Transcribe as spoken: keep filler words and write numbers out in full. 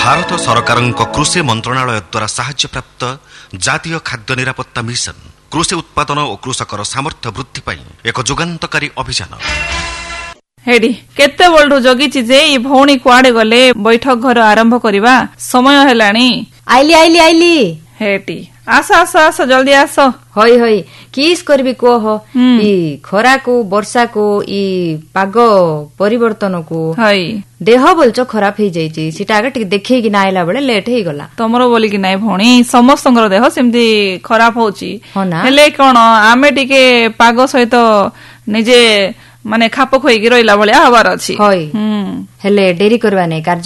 भारत सरकार कृषि मंत्रणालय द्वारा साहाय्य प्राप्त जातीय खाद्य निरापत्ता मिशन कृषि उत्पादन और कृषकर सामर्थ्य वृद्धि पाई एक जुगान्तकारी अभियान। हेडी केते बळडू जगिछि जे ई भौणी कुआडे गले बैठक घर आरंभ करिबा समय हेलाणी। आइली आइली आइली हेटी आस आस आस जल्दी आस। हई हई किस करबी कह ई खरा को वर्षा को ई पाग परिवर्तन को हई देह बोलच खराब हो जाइछि सिटा आगे टिक देखै कि ना आइला बेले लेट हे गला। तमरो बोली कि नाही भौणी समस्तंगर देह सेमती खराब होछि हेले कोन आमे टिके पाग सहित निजे माने खाप खोइकी रहिला भलिया हबार अछि। हई हेले डेरी करबा नै कार्य